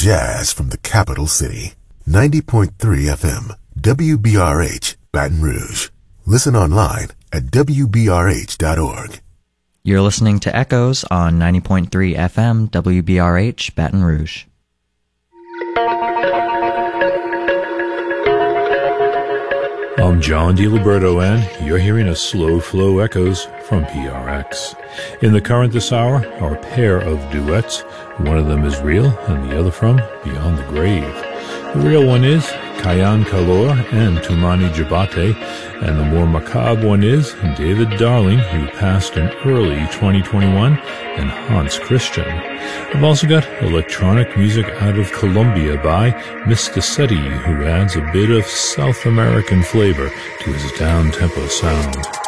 jazz from the capital city. 90.3 FM, WBRH, Baton Rouge. Listen online at WBRH.org. You're listening to Echoes on 90.3 FM, WBRH, Baton Rouge. I'm John DiLiberto, and you're hearing a Slow Flow Echoes from PRX. In the current this hour, our pair of duets. One of them is real, and the other from Beyond the Grave. The real one is Kayan Kalor and Tumani Jabate, and the more macabre one is David Darling, who passed in early 2021, and Hans Christian. I've also got electronic music out of Colombia by Mr. Seti, who adds a bit of South American flavor to his down-tempo sound.